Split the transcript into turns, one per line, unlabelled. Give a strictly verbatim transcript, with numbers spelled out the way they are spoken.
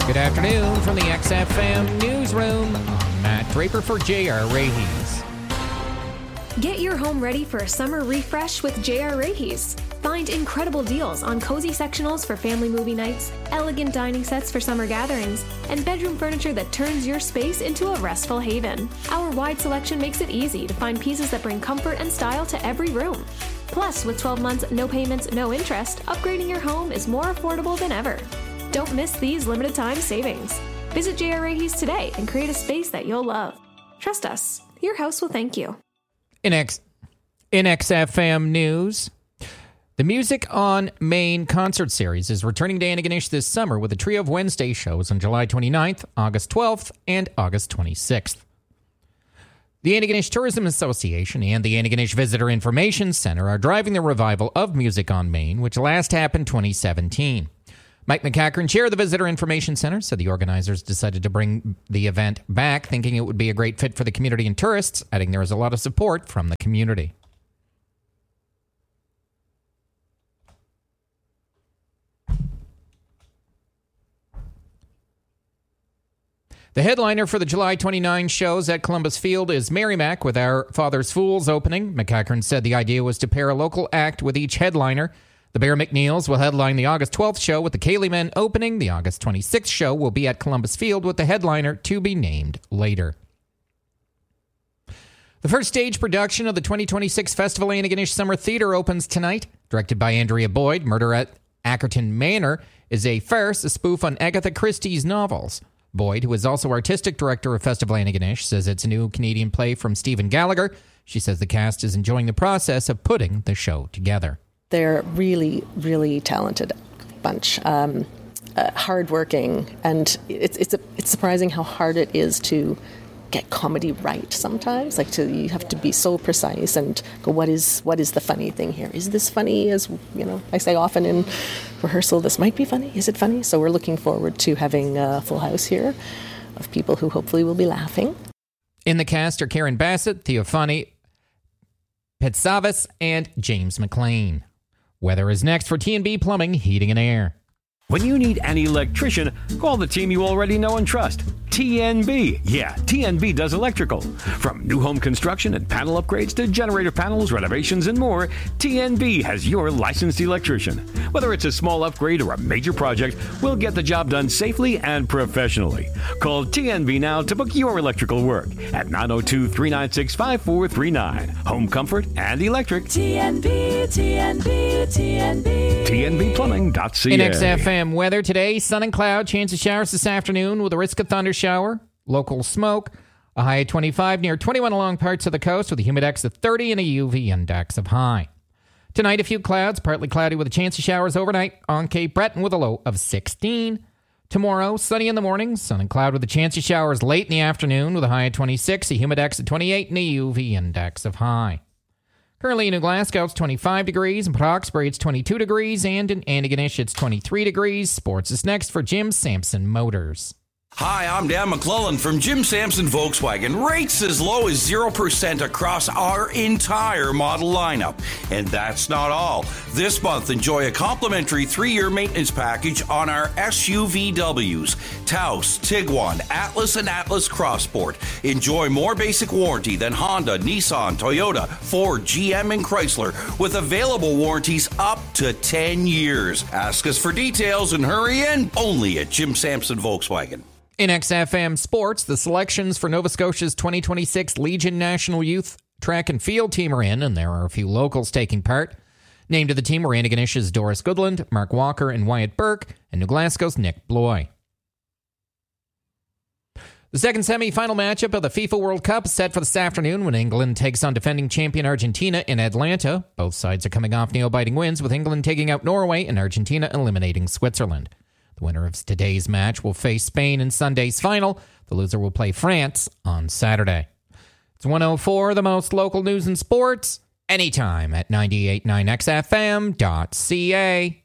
Good afternoon from the X F M Newsroom. I'm Matt Draper for J R Raheys.
Get your home ready for a summer refresh with J R Raheys. Find incredible deals on cozy sectionals for family movie nights, elegant dining sets for summer gatherings, and bedroom furniture that turns your space into a restful haven. Our wide selection makes it easy to find pieces that bring comfort and style to every room. Plus, with twelve months, no payments, no interest, upgrading your home is more affordable than ever. Don't miss these limited time savings. Visit J R Raheys today and create a space that you'll love. Trust us, your house will thank you.
In, X- in X F M News, the Music on Main concert series is returning to Antigonish this summer with a trio of Wednesday shows on July twenty-ninth, August twelfth, and August twenty-sixth. The Antigonish Tourism Association and the Antigonish Visitor Information Center are driving the revival of Music on Main, which last happened in twenty seventeen. Mike McCachran, chair of the Visitor Information Center, said the organizers decided to bring the event back, thinking it would be a great fit for the community and tourists, adding there is a lot of support from the community. The headliner for the July twenty-ninth shows at Columbus Field is Mary Mac with Our Father's Fools opening. McCachran said the idea was to pair a local act with each headliner. The Bear McNeils will headline the August twelfth show with the Cayley Men opening. The August twenty-sixth show will be at Columbus Field with the headliner to be named later. The first stage production of the twenty twenty-six Festival Antigonish Summer Theater opens tonight. Directed by Andrea Boyd, Murder at Ackerton Manor is a farce, a spoof on Agatha Christie's novels. Boyd, who is also artistic director of Festival Antigonish, says it's a new Canadian play from Stephen Gallagher. She says the cast is enjoying the process of putting the show together.
They're really, really talented bunch, um, uh, hardworking, and it's it's a, it's surprising how hard it is to get comedy right sometimes. Like to you have to be so precise and go, what is what is the funny thing here? Is this funny? As you know, I say often in rehearsal, this might be funny. Is it funny? So we're looking forward to having a full house here of people who hopefully will be laughing.
In the cast are Karen Bassett, Theophany Petsavis, and James McLean. Weather is next for T and B Plumbing, Heating and Air.
When you need an electrician, call the team you already know and trust. T N B. Yeah, T N B does electrical. From new home construction and panel upgrades to generator panels, renovations, and more, T N B has your licensed electrician. Whether it's a small upgrade or a major project, we'll get the job done safely and professionally. Call T N B now to book your electrical work at nine oh two, three nine six, five four three nine. Home comfort and electric.
T N B, T N B, T N B.
T N B plumbing dot C A.
In X F M weather today, sun and cloud, chance of showers this afternoon with a risk of thundershower. Local smoke, a high of twenty-five, near twenty-one along parts of the coast with a humidex of thirty and a U V index of high. Tonight, a few clouds, partly cloudy with a chance of showers overnight on Cape Breton with a low of sixteen. Tomorrow, sunny in the morning, sun and cloud with a chance of showers late in the afternoon with a high of twenty-six, a humidex of twenty-eight and a U V index of high. Currently in New Glasgow, it's twenty-five degrees. In Port Hawkesbury, it's twenty-two degrees. And in Antigonish, it's twenty-three degrees. Sports is next for Jim Sampson Motors.
Hi, I'm Dan McClellan from Jim Sampson Volkswagen. Rates as low as zero percent across our entire model lineup. And that's not all. This month, enjoy a complimentary three-year maintenance package on our S U V Ws. Taos, Tiguan, Atlas, and Atlas Crossport. Enjoy more basic warranty than Honda, Nissan, Toyota, Ford, G M, and Chrysler with available warranties up to ten years. Ask us for details and hurry in only at Jim Sampson Volkswagen.
In X F M Sports, the selections for Nova Scotia's twenty twenty-six Legion National Youth Track and Field team are in, and there are a few locals taking part. Named to the team were Antigonish's Doris Goodland, Mark Walker, and Wyatt Burke, and New Glasgow's Nick Bloy. The second semi-final matchup of the FIFA World Cup is set for this afternoon when England takes on defending champion Argentina in Atlanta. Both sides are coming off nail-biting wins, with England taking out Norway and Argentina eliminating Switzerland. The winner of today's match will face Spain in Sunday's final. The loser will play France on Saturday. It's one oh four, the most local news and sports, anytime at ninety-eight point nine X F M dot C A.